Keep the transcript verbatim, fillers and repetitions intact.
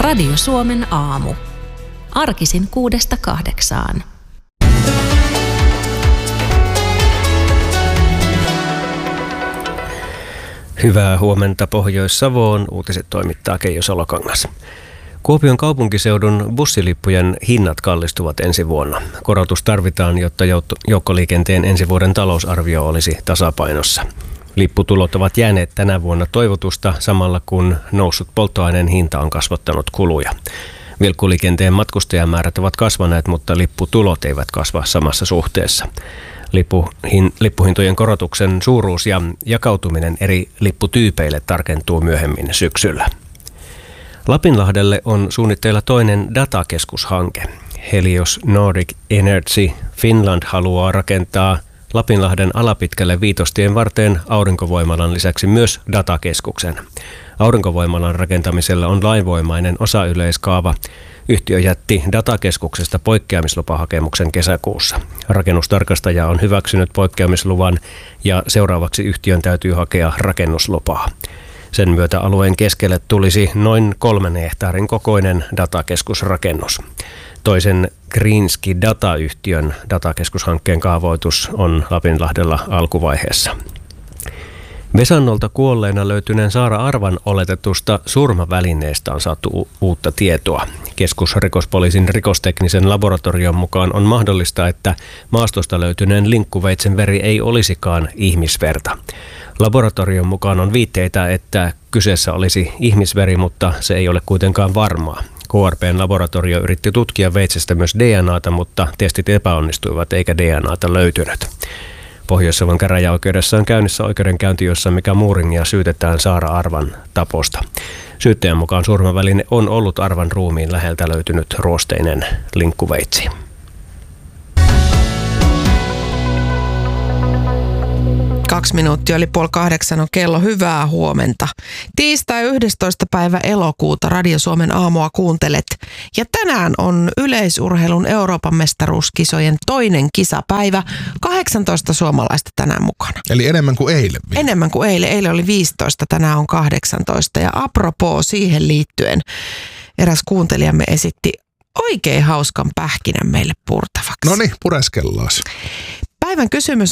Radio Suomen aamu. Arkisin kuudesta kahdeksaan. Hyvää huomenta Pohjois-Savoon. Uutiset toimittaa Keijo Salokangas. Kuopion kaupunkiseudun bussilippujen hinnat kallistuvat ensi vuonna. Korotus tarvitaan, jotta joukkoliikenteen ensi vuoden talousarvio olisi tasapainossa. Lipputulot ovat jääneet tänä vuonna toivotusta samalla kun noussut polttoaineen hinta on kasvattanut kuluja. Vilkkuliikenteen matkustajamäärät ovat kasvaneet, mutta lipputulot eivät kasva samassa suhteessa. Lippuhin, lippuhintojen korotuksen suuruus ja jakautuminen eri lipputyypeille tarkentuu myöhemmin syksyllä. Lapinlahdelle on suunnitteilla toinen datakeskushanke. Helios Nordic Energy Finland haluaa rakentaa Lapinlahden Alapitkälle Viitostien varteen aurinkovoimalan lisäksi myös datakeskuksen. Aurinkovoimalan rakentamisella on lainvoimainen osayleiskaava. Yhtiö jätti datakeskuksesta poikkeamislupahakemuksen kesäkuussa. Rakennustarkastaja on hyväksynyt poikkeamisluvan ja seuraavaksi yhtiön täytyy hakea rakennuslupaa. Sen myötä alueen keskelle tulisi noin kolmen hehtaarin kokoinen datakeskusrakennus. Toisen Greenski Data-yhtiön datakeskushankkeen kaavoitus on Lapinlahdella alkuvaiheessa. Vesannolta kuolleena löytyneen Saara Arvan oletetusta surmavälineestä on saatu uutta tietoa. Keskusrikospoliisin rikosteknisen laboratorion mukaan on mahdollista, että maastosta löytyneen linkkuveitsen veri ei olisikaan ihmisverta. Laboratorion mukaan on viitteitä, että kyseessä olisi ihmisveri, mutta se ei ole kuitenkaan varmaa. K R P:n laboratorio yritti tutkia veitsestä myös D N A:ta, mutta testit epäonnistuivat eikä D N A:ta löytynyt. Pohjois-Savon käräjäoikeudessa on käynnissä oikeudenkäynti, jossa Mika Muuringia syytetään Saara Arvan taposta. Syyttäjän mukaan surmaväline on ollut Arvan ruumiin läheltä löytynyt ruosteinen linkkuveitsi. Kaksi minuuttia oli puoli kahdeksan on kello. Hyvää huomenta. Tiistai yhdestoista päivä elokuuta Radio Suomen aamua kuuntelet. Ja tänään on yleisurheilun Euroopan mestaruuskisojen toinen kisapäivä. kahdeksantoista suomalaista tänään mukana. Eli enemmän kuin eilen. Enemmän kuin eilen. Eilen oli viisitoista, tänään on kahdeksantoista. Ja apropos siihen liittyen, eräs kuuntelijamme esitti oikein hauskan pähkinän meille purtavaksi. No niin, pureskellaan. Päivän kysymys